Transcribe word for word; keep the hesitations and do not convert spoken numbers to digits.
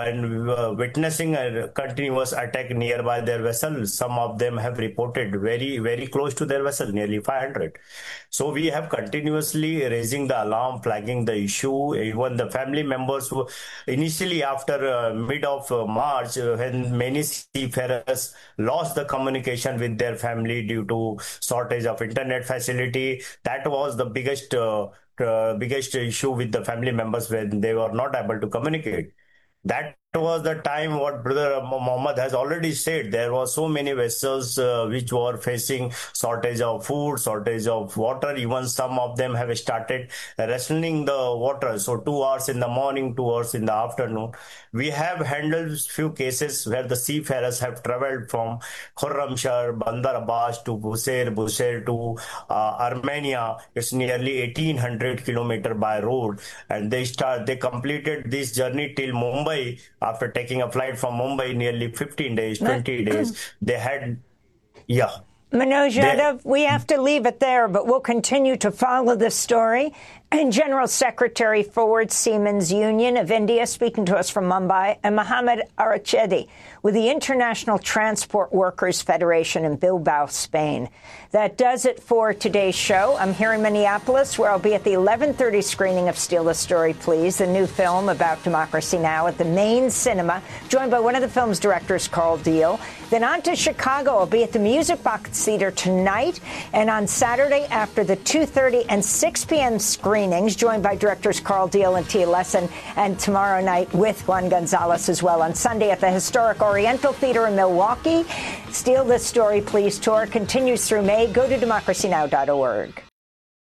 and we were witnessing a continuous attack nearby their vessel. Some of them have reported very, very close to their vessel, nearly five hundred. So we have continuously raising the alarm, flagging the issue. Even the family members who initially after uh, mid of uh, March, uh, when many seafarers lost the communication with their family due to shortage of internet facility, that was the biggest uh, uh, biggest issue with the family members when they were not able to communicate. That was the time what Brother Mohammed has already said. There were so many vessels uh, which were facing shortage of food, shortage of water. Even some of them have started rationing the water. So two hours in the morning, two hours in the afternoon. We have handled few cases where the seafarers have traveled from Khurramshahr, Bandar Abbas to Bushehr, Bushehr to uh, Armenia. It's nearly eighteen hundred kilometer by road. And they start, they completed this journey till Mumbai. After taking a flight from Mumbai, nearly fifteen days, twenty days, they had, yeah. Manoj Yadav, we have to leave it there, but we'll continue to follow this story. And General Secretary Forward Seamen's Union of India speaking to us from Mumbai, and Mohammed Arachedi with the International Transport Workers Federation in Bilbao, Spain. That does it for today's show. I'm here in Minneapolis, where I'll be at the eleven thirty screening of Steal the Story, Please, the new film about democracy now at the Main Cinema, joined by one of the film's directors, Carl Deal. Then on to Chicago. I'll be at the Music Box Theater tonight, and on Saturday after the two thirty and six p.m. screenings, joined by directors Carl Deal and Tia Lesson, and tomorrow night with Juan Gonzalez as well. On Sunday at the historic Oriental Theater in Milwaukee. Steal the Story, Please tour continues through May. Go to democracy now dot org.